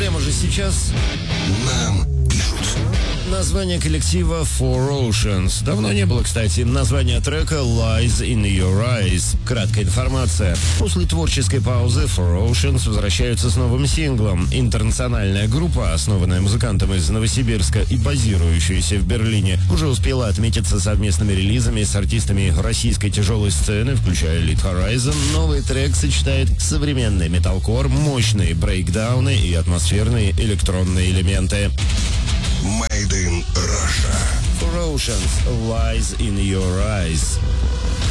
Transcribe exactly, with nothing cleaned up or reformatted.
Прямо же сейчас нам пишут. Название коллектива Four Oceans. Давно не было, кстати. Название трека Lies in Your Eyes. Краткая информация. После творческой паузы Four Oceans возвращаются с новым синглом. Интернациональная группа, основанная музыкантом из Новосибирска и базирующаяся в Берлине, уже успела отметиться совместными релизами с артистами российской тяжелой сцены, включая Lead Horizon. Новый трек сочетает современный металкор, мощные брейкдауны и атмосферные электронные элементы. Made in Russia. Four Oceans, Lies in Your Eyes.